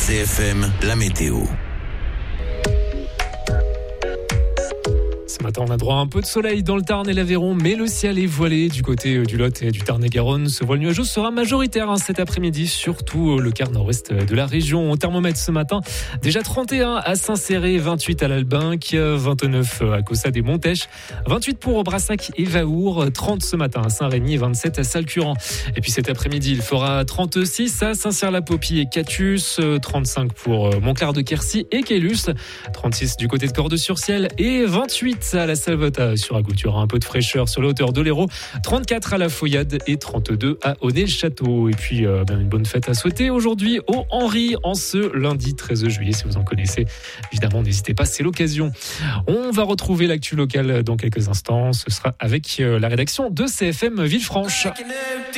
CFM, la météo. Ce matin, on a droit à un peu de soleil dans le Tarn et l'Aveyron, mais le ciel est voilé du côté du Lot et du Tarn-et-Garonne. Ce voile nuageux sera majoritaire cet après-midi, surtout le quart nord-ouest de la région. Au thermomètre ce matin, déjà 31 à Saint-Céré, 28 à l'Albinque, 29 à Caussade et Montèche, 28 pour Brassac et Vaour, 30 ce matin à Saint-Rémy, 27 à Salcurant. Et puis cet après-midi, il fera 36 à Saint-Cyr-la-Popie et Catus, 35 pour Montclar-de-Quercy et Caylus, 36 du côté de Cordes-sur-Ciel et 28 à la Salvetat sur Agout. Il y aura un peu de fraîcheur sur la hauteur de l'Hérault, 34 à la Foyade et 32 à Aunay-le-Château. Et puis une bonne fête à souhaiter aujourd'hui au Henri en ce lundi 13 juillet. Si vous en connaissez, évidemment, n'hésitez pas, c'est l'occasion. On va retrouver l'actu locale dans quelques instants. Ce sera avec la rédaction de CFM Villefranche.